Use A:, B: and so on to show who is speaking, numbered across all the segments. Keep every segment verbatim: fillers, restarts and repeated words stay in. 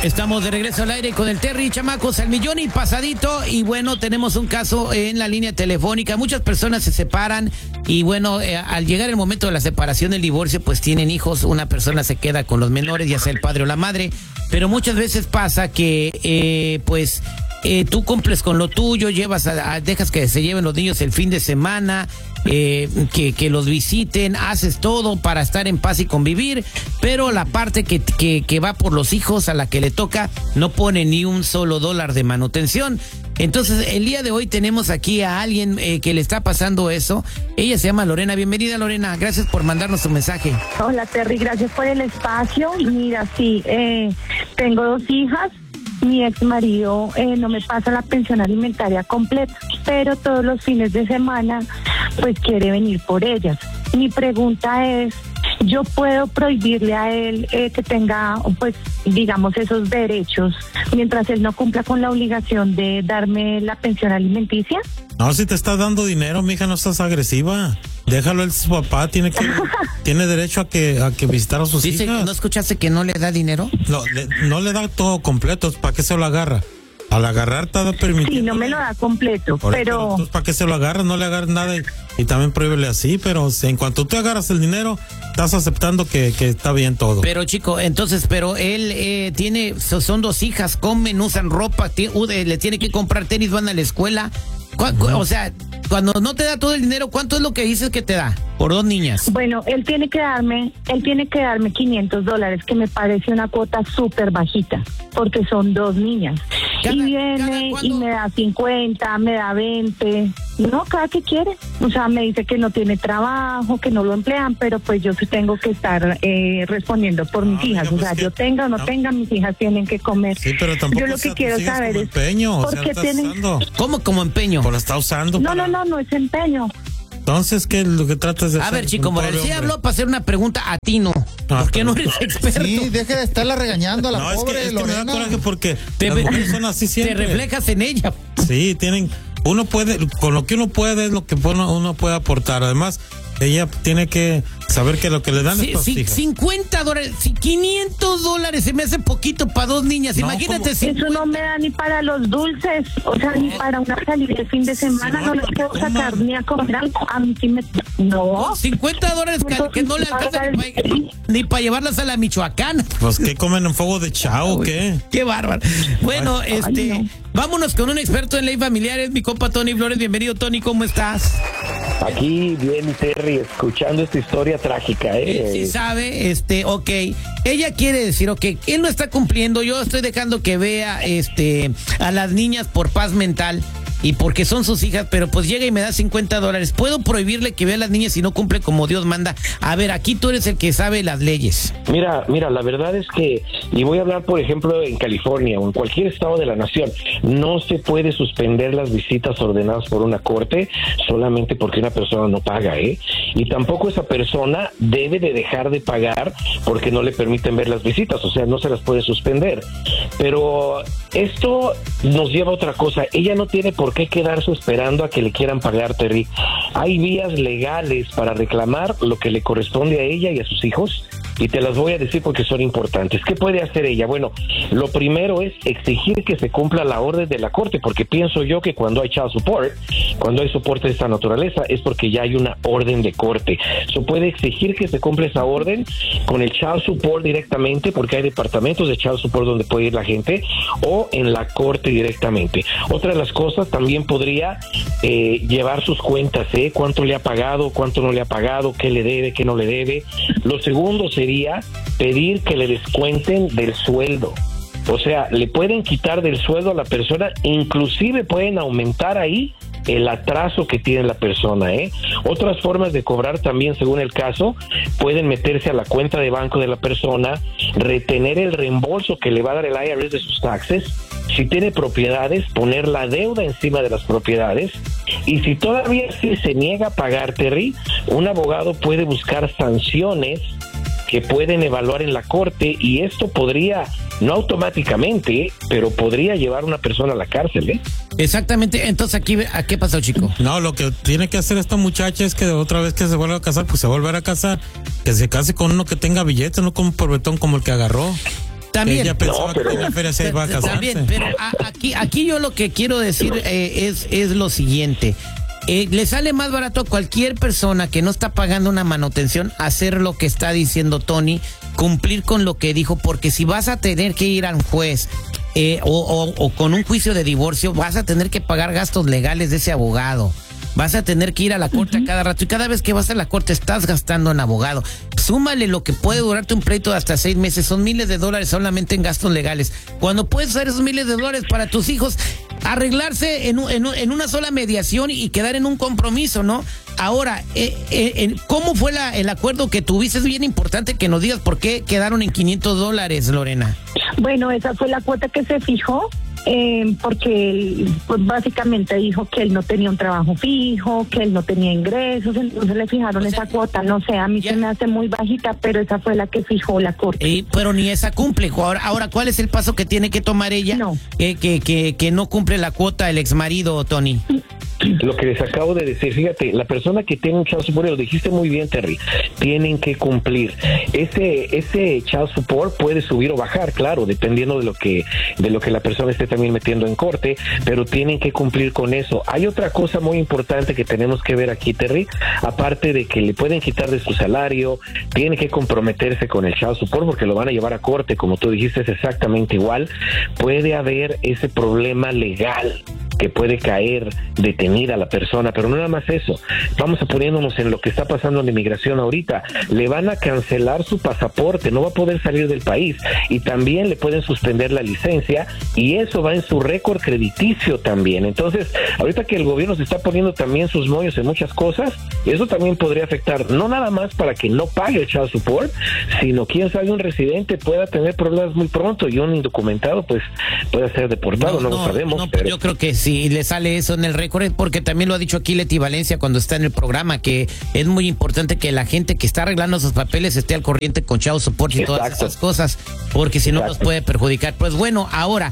A: Estamos de regreso al aire con el Terry, chamacos, al millón y pasadito. Y bueno, tenemos un caso en la línea telefónica. Muchas personas se separan y bueno, eh, al llegar el momento de la separación, del divorcio, pues tienen hijos. Una persona se queda con los menores, ya sea el padre o la madre. Pero muchas veces pasa que, eh, pues... Eh, tú cumples con lo tuyo, llevas a, a, dejas que se lleven los niños el fin de semana, eh, que, que los visiten, haces todo para estar en paz y convivir, pero la parte que, que, que va por los hijos, a la que le toca, no pone ni un solo dólar de manutención. Entonces, el día de hoy tenemos aquí a alguien eh, que le está pasando eso. Ella se llama Lorena. Bienvenida, Lorena. Gracias por mandarnos tu mensaje.
B: Hola, Terry. Gracias por el espacio. Mira, sí, eh, tengo dos hijas. Mi ex marido eh, no me pasa la pensión alimentaria completa, pero todos los fines de semana pues quiere venir por ellas. Mi pregunta es, ¿yo puedo prohibirle a él eh, que tenga, pues, digamos, esos derechos mientras él no cumpla con la obligación de darme la pensión alimenticia?
C: No, si te estás dando dinero, mija, no estás agresiva. Déjalo, él, su papá tiene que tiene derecho a que a que visitar a sus
A: Dice,
C: hijas.
A: ¿no escuchaste que no le da dinero?
C: No, le, no le da todo completo, ¿para qué se lo agarra? Al agarrar te da permitido.
B: Sí, no me lo da completo,
C: Por
B: pero...
C: Entonces, ¿para qué se lo agarras? No le agarras nada y, y también prohíbele así, pero en cuanto tú agarras el dinero, estás aceptando que, que está bien todo.
A: Pero, chico, entonces, pero él eh, tiene, son dos hijas, comen, usan ropa, t- le tiene que comprar tenis, van a la escuela. ¿Cu- cu- o sea, cuando no te da todo el dinero, ¿cuánto es lo que dices que te da? Por dos niñas.
B: Bueno, él tiene que darme, él tiene que darme quinientos dólares, que me parece una cuota súper bajita, porque son dos niñas.
A: Cada,
B: y viene y me da cincuenta, me da veinte, no, cada que quiere. O sea, me dice que no tiene trabajo, que no lo emplean, pero pues yo sí tengo que estar eh, respondiendo por mis
C: no,
B: hijas.
C: Mira,
B: o sea,
C: pues
B: yo
C: que,
B: tenga o no, no tenga, mis hijas tienen que comer.
C: Sí, pero tampoco
B: yo lo que quiero saber es
C: empeño,
B: por
C: o sea,
B: qué tienen...
C: usando.
A: ¿Cómo como empeño?
C: O lo está usando.
B: No,
C: para...
B: no, no, no es empeño.
C: Entonces, ¿qué es lo que tratas de
A: a
C: hacer?
A: A ver, chico Morales, sí habló para hacer una pregunta a ti, ¿no?
C: Ah,
A: ¿Por qué no
C: pero...
A: eres experto?
D: Sí, deje de estarla regañando a la
C: no,
D: pobre
C: es que, es que me da
D: Lorena.
C: coraje porque
A: te,
C: las mujeres son así siempre.
A: Te reflejas en ella.
C: Sí, tienen... Uno puede... Con lo que uno puede es lo que uno, uno puede aportar. Además, ella tiene que saber que lo que le dan
A: Sí,
C: es para
A: sí,
C: sus hijas.
A: cincuenta dólares, quinientos dólares, se me hace poquito para dos niñas. No, imagínate si...
B: Eso no me da ni para los dulces, o sea, ni para una salida de fin de semana, sí, no, no les quiero sacar ni a comer algo. A mí sí me... No.
A: cincuenta dólares que, que no le alcanzan ni para llevarlas a la Michoacán.
C: Pues, ¿qué comen en fuego de chao o qué?
A: Qué bárbaro. Bueno,
B: Ay,
A: este...
B: no.
A: Vámonos con un experto en ley familiar, es mi compa Tony Flores. Bienvenido, Tony, ¿cómo estás?
E: Aquí bien, Terry, escuchando esta historia trágica, ¿eh?
A: Sí sabe, este, ok. Ella quiere decir, ok, él no está cumpliendo, yo estoy dejando que vea, este, a las niñas por paz mental y porque son sus hijas, pero pues llega y me da cincuenta dólares. ¿Puedo prohibirle que vea a las niñas si no cumple como Dios manda? A ver, aquí tú eres el que sabe las leyes.
E: Mira, mira, la verdad es que, y voy a hablar, por ejemplo, en California o en cualquier estado de la nación, no se puede suspender las visitas ordenadas por una corte solamente porque una persona no paga, ¿eh? Y tampoco esa persona debe de dejar de pagar porque no le permiten ver las visitas, o sea, no se las puede suspender. Pero esto nos lleva a otra cosa. Ella no tiene por qué quedarse esperando a que le quieran pagar, Terry. Hay vías legales para reclamar lo que le corresponde a ella y a sus hijos, y te las voy a decir porque son importantes. ¿Qué puede hacer ella? Bueno, lo primero es exigir que se cumpla la orden de la corte, porque pienso yo que cuando hay child support, cuando hay soporte de esta naturaleza, es porque ya hay una orden de corte. Se puede exigir que se cumpla esa orden con el child support directamente, porque hay departamentos de child support donde puede ir la gente, o en la corte directamente. Otra de las cosas, también podría eh, llevar sus cuentas, ¿eh? Cuánto le ha pagado, cuánto no le ha pagado, qué le debe, qué no le debe. Lo segundo sería pedir que le descuenten del sueldo. O sea, le pueden quitar del sueldo a la persona, inclusive pueden aumentar ahí el atraso que tiene la persona, ¿eh? Otras formas de cobrar también, según el caso, pueden meterse a la cuenta de banco de la persona, retener el reembolso que le va a dar el I R S de sus taxes. Si tiene propiedades, poner la deuda encima de las propiedades. Y si todavía sí se niega a pagar, Terry, un abogado puede buscar sanciones que pueden evaluar en la corte, y esto podría, no automáticamente, pero podría llevar a una persona a la cárcel, ¿eh?
A: Exactamente. Entonces, aquí, ¿a qué pasó, chico?
C: No, lo que tiene que hacer esta muchacha es que otra vez que se vuelva a casar, pues se volverá a casar, que se case con uno que tenga billetes, no con un porvetón como el que agarró.
A: También.
C: Ella pensaba
E: No, pero-
C: que en la feria se iba a casarse.
A: También, pero a- aquí, aquí yo lo que quiero decir eh, es, es lo siguiente. Eh, le sale más barato a cualquier persona que no está pagando una manutención hacer lo que está diciendo Tony, cumplir con lo que dijo, porque si vas a tener que ir a un juez eh, o, o, o con un juicio de divorcio, vas a tener que pagar gastos legales de ese abogado. Vas a tener que ir a la corte uh-huh. a cada rato y cada vez que vas a la corte estás gastando en abogado. Súmale lo que puede durarte un pleito de hasta seis meses, son miles de dólares solamente en gastos legales. Cuando puedes usar esos miles de dólares para tus hijos, arreglarse en, un, en, un, en una sola mediación y quedar en un compromiso, ¿no? Ahora, eh, eh, ¿cómo fue la, el acuerdo que tuviste? Es bien importante que nos digas por qué quedaron en quinientos dólares, Lorena.
B: Bueno, esa fue la cuota que se fijó. Eh, porque él pues, básicamente dijo que él no tenía un trabajo fijo, que él no tenía ingresos, entonces le fijaron o sea, esa cuota, no sé, a mí ya. se me hace muy bajita, pero esa fue la que fijó la corte.
A: Eh, pero ni esa cumple. Ahora, ahora, ¿cuál es el paso que tiene que tomar ella?
B: No.
A: Que, que, que, que no cumple la cuota el exmarido, Tony.
E: Lo que les acabo de decir, fíjate, la persona que tiene un child support, lo dijiste muy bien, Terry, tienen que cumplir. Ese ese child support puede subir o bajar, claro, dependiendo de lo que de lo que la persona esté también metiendo en corte, pero tienen que cumplir con eso. Hay otra cosa muy importante que tenemos que ver aquí, Terry, aparte de que le pueden quitar de su salario, tiene que comprometerse con el child support porque lo van a llevar a corte, como tú dijiste, es exactamente igual. Puede haber ese problema legal que puede caer detenida la persona, pero no nada más eso. Vamos a poniéndonos en lo que está pasando en la inmigración ahorita. Le van a cancelar su pasaporte, no va a poder salir del país y también le pueden suspender la licencia y eso va en su récord crediticio también. Entonces, ahorita que el gobierno se está poniendo también sus mollos en muchas cosas, eso también podría afectar, no nada más para que no pague el child support, sino quién sabe un residente pueda tener problemas muy pronto y un indocumentado pues pueda ser deportado, no, no, no lo sabemos.
A: No,
E: pero...
A: yo creo que si le sale eso en el récord, porque también lo ha dicho aquí Leti Valencia cuando está en el programa, que es muy importante que la gente que está arreglando sus papeles esté al corriente con child support y Exacto. todas esas cosas, porque si no nos puede perjudicar. Pues bueno, ahora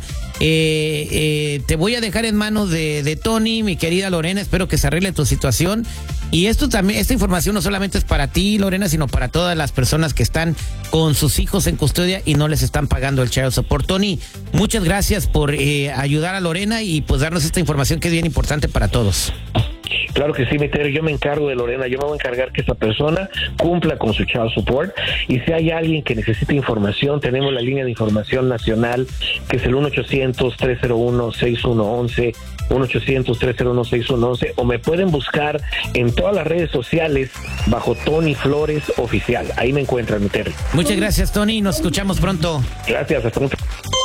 A: eh, eh, te voy a dejar en manos de, de Tony, mi querida Lorena, espero que se arregle tu situación. Y esto también, esta información no solamente es para ti, Lorena, sino para todas las personas que están con sus hijos en custodia y no les están pagando el child support. Tony, muchas gracias por eh, ayudar a Lorena y pues darnos esta información que es bien importante para todos.
E: Claro que sí, mi Terry, yo me encargo de Lorena, yo me voy a encargar que esa persona cumpla con su child support y si hay alguien que necesite información, tenemos la línea de información nacional que es el uno ochocientos, tres cero uno, seis uno once, uno ochocientos, tres cero uno, seis uno once o me pueden buscar en todas las redes sociales bajo Tony Flores Oficial, ahí me encuentran, mi Terry.
A: Muchas gracias, Tony, nos escuchamos pronto.
E: Gracias, hasta pronto.